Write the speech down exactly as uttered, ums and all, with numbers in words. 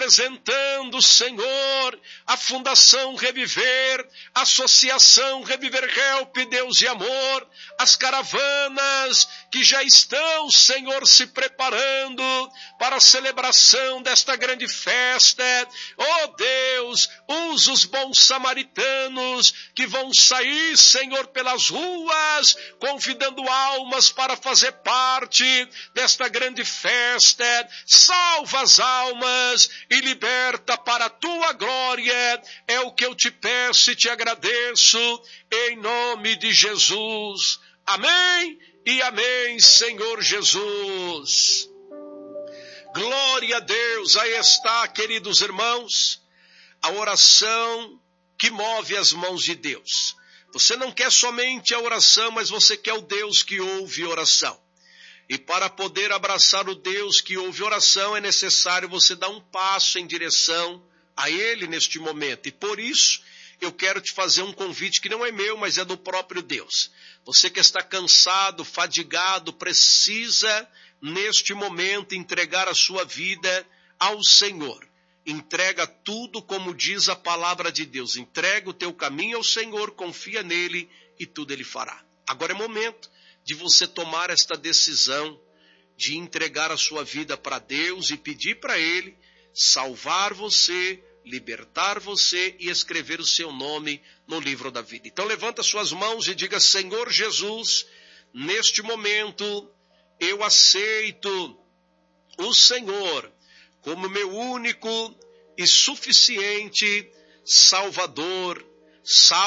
representando, Senhor, a Fundação Reviver, a Associação Reviver Help, Deus e Amor, as caravanas que já estão, Senhor, se preparando para a celebração desta grande festa. Oh Deus, usa os bons samaritanos que vão sair, Senhor, pelas ruas, convidando almas para fazer parte desta grande festa. Salva as almas e liberta para a tua glória. É o que eu te peço e te agradeço, em nome de Jesus. Amém e amém, Senhor Jesus. Glória a Deus. Aí está, queridos irmãos, a oração que move as mãos de Deus. Você não quer somente a oração, mas você quer o Deus que ouve oração. E para poder abraçar o Deus que ouve oração, é necessário você dar um passo em direção a Ele neste momento. E por isso, eu quero te fazer um convite que não é meu, mas é do próprio Deus. Você que está cansado, fadigado, precisa, neste momento, entregar a sua vida ao Senhor. Entrega tudo como diz a palavra de Deus. Entrega o teu caminho ao Senhor, confia nele e tudo ele fará. Agora é momento de você tomar esta decisão de entregar a sua vida para Deus e pedir para Ele salvar você, libertar você e escrever o seu nome no livro da vida. Então levanta suas mãos e diga: Senhor Jesus, neste momento eu aceito o Senhor como meu único e suficiente Salvador, Salvador.